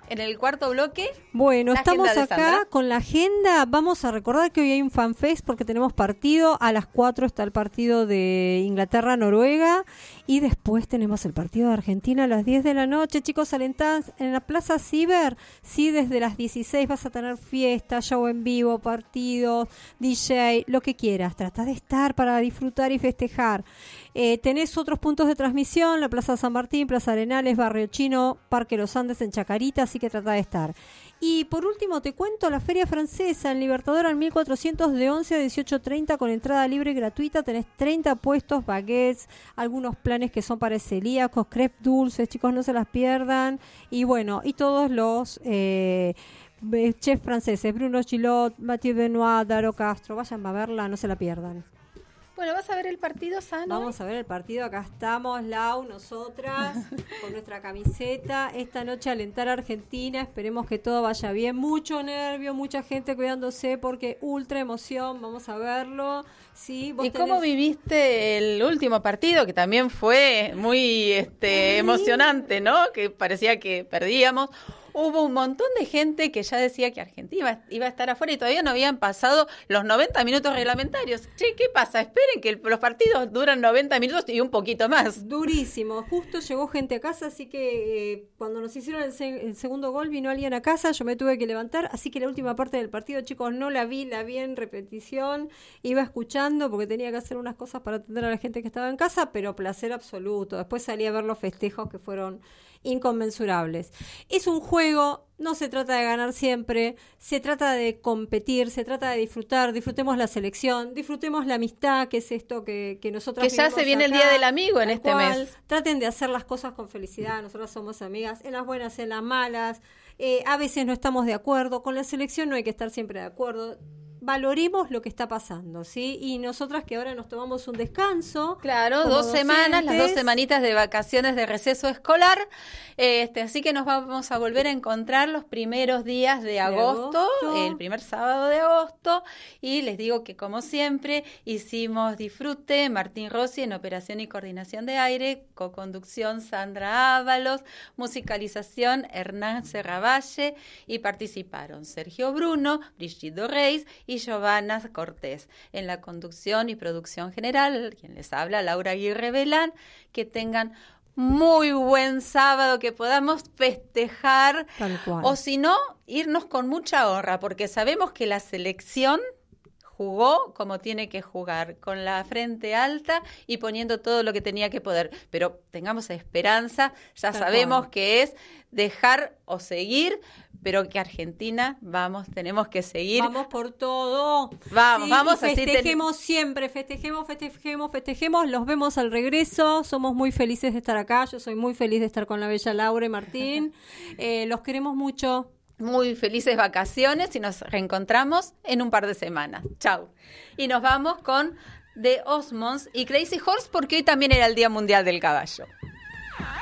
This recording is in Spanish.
en el cuarto bloque. Bueno, la estamos agenda de acá Sandra. con la agenda. Vamos a recordar que hoy hay un fanfest porque tenemos partido. A las 4 está el partido de Inglaterra-Noruega. Y después tenemos el partido de Argentina a las 10 de la noche. Chicos, alentad en la Plaza Ciber. Sí, desde las 16 vas a tener fiesta, show en vivo, partidos, DJ, lo que quieras. Tratá de estar para disfrutar y festejar. Tenés otros puntos de transmisión, la Plaza San Martín, Plaza Arenales, Barrio Chino, Parque Los Andes en Chacarita, así que trata de estar. Y por último te cuento la Feria Francesa en Libertador al 1400 de 11 a 18:30 con entrada libre y gratuita. Tenés 30 puestos, baguettes, algunos planes que son para celíacos, crepes dulces, chicos, no se las pierdan. Y bueno, y todos los chefs franceses, Bruno Gillot, Mathieu Benoit, Daro Castro, vayan a verla, no se la pierdan. Bueno, ¿vas a ver el partido, Sano? Vamos a ver el partido, acá estamos, Lau, nosotras, con nuestra camiseta. Esta noche alentar a Argentina, esperemos que todo vaya bien. Mucho nervio, mucha gente cuidándose porque ultra emoción, vamos a verlo. Sí, ¿Y cómo viviste el último partido, que también fue muy emocionante, ¿no? Que parecía que perdíamos. Hubo un montón de gente que ya decía que Argentina iba a estar afuera y todavía no habían pasado los 90 minutos reglamentarios. Che, ¿qué pasa? Esperen que los partidos duran 90 minutos y un poquito más. Durísimo. Justo llegó gente a casa, así que cuando nos hicieron el segundo gol vino alguien a casa, yo me tuve que levantar, así que la última parte del partido, chicos, no la vi en repetición, iba escuchando porque tenía que hacer unas cosas para atender a la gente que estaba en casa, pero placer absoluto. Después salí a ver los festejos que fueron inconmensurables. Es un juego, no se trata de ganar siempre, se trata de competir, se trata de disfrutar, disfrutemos la selección, disfrutemos la amistad, que es esto que nosotros que ya se viene acá, el Día del Amigo en este mes. Traten de hacer las cosas con felicidad, nosotras somos amigas, en las buenas, en las malas, a veces no estamos de acuerdo, con la selección no hay que estar siempre de acuerdo. Valoremos lo que está pasando, ¿sí? Y nosotras que ahora nos tomamos un descanso. Claro, 2 semanas, las 2 semanitas de vacaciones de receso escolar. Así que nos vamos a volver a encontrar los primeros días de agosto, el primer sábado de agosto. Y les digo que, como siempre, hicimos Disfrute, Martín Rossi en operación y coordinación de aire, coconducción Sandra Ábalos, musicalización Hernán Serravalle, y participaron Sergio Bruno, Brigitte Reis y Giovanna Cortés. En la conducción y producción general, quien les habla, Laura Aguirre Belán. Que tengan muy buen sábado, que podamos festejar, o si no, irnos con mucha honra, porque sabemos que la selección jugó como tiene que jugar, con la frente alta y poniendo todo lo que tenía que poder. Pero tengamos esperanza, ya sabemos que es dejar o seguir, pero que Argentina, tenemos que seguir. Vamos por todo. Vamos así. Festejemos siempre, festejemos. Los vemos al regreso. Somos muy felices de estar acá. Yo soy muy feliz de estar con la bella Laura y Martín. Los queremos mucho. Muy felices vacaciones y nos reencontramos en un par de semanas. Chau. Y nos vamos con The Osmonds y Crazy Horse, porque hoy también era el Día Mundial del Caballo.